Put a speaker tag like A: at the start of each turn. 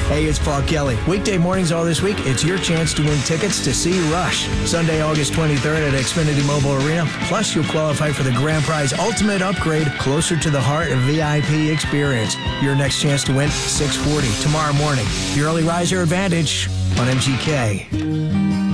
A: Hey, it's Paul Kelly. Weekday mornings all this week, it's your chance to win tickets to see Rush. Sunday, August 23rd at Xfinity Mobile Arena. Plus, you'll qualify for the grand prize ultimate upgrade closer to the heart of VIP experience. Your next chance to win, 6:40 tomorrow morning. The early riser advantage on MGK.